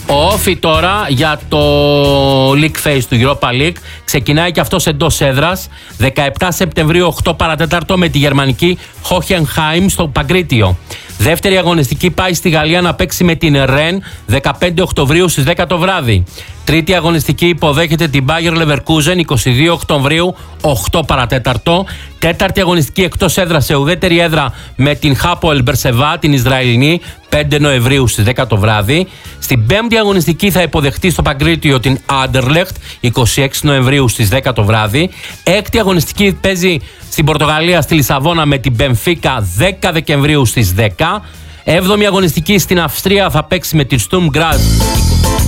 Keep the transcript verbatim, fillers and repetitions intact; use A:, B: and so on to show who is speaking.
A: Ο Όφι τώρα για το League Phase του Europa League ξεκινάει και αυτός εντός έδρας δεκαεπτά Σεπτεμβρίου οκτώ παρατέταρτο με τη γερμανική Hoffenheim στο Παγκρίτιο. Δεύτερη αγωνιστική πάει στη Γαλλία να παίξει με την Rennes δεκαπέντε Οκτωβρίου στις δέκα το βράδυ. Τρίτη αγωνιστική υποδέχεται την Bayer Leverkusen είκοσι δύο Οκτωβρίου οκτώ παρατέταρτο. Τέταρτη αγωνιστική εκτός έδρας σε ουδέτερη έδρα με την Hapoel Beersheva, την Ισραηλινή, πέντε Νοεμβρίου στις δέκα το βράδυ. Στην πέμπτη αγωνιστική θα υποδεχτεί στο Παγκρίτιο την Anderlecht είκοσι έξι Νοεμβρίου στις δέκα το βράδυ. Έκτη αγωνιστική παίζει στην Πορτογαλία, στη Λισαβόνα με την Benfica δέκα Δεκεμβρίου στις δέκα. Έβδομη αγωνιστική στην Αυστρία θα παίξει με την Sturm Graz